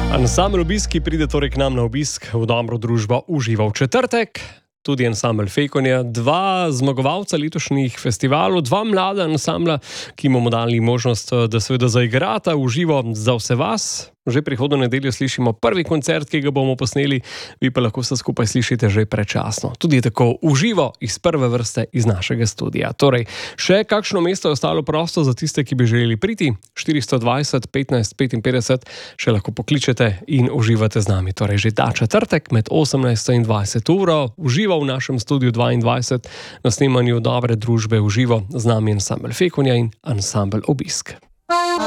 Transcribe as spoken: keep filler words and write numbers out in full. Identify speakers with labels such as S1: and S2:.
S1: Ansambel Obisk pride torej k nam na obisk v dobro družbo Uživa v četrtek. Tudi ansambel Fekonja, dva zmagovalca letošnjih festivalov, dva mlada ansambla, ki bomo dali možnost, da seveda zaigrata v živo za vse vas. Že prihodno nedeljo slišimo prvi koncert, ki ga bomo posneli, vi pa lahko vse skupaj slišite že predčasno. Tudi tako v živo iz prve vrste iz našega studia. Torej, še kakšno mesto je ostalo prosto za tiste, ki bi želeli priti? štiristo dvajset petnajst petinpetdeset še lahko pokličete in uživate z nami. Torej, že ta četrtek med osemnajsto in dvajseto uro uživa v našem studiu dvaindvajset na snemanju dobre družbe v živo z nami ansambel Fekonja in ansambel Obisk.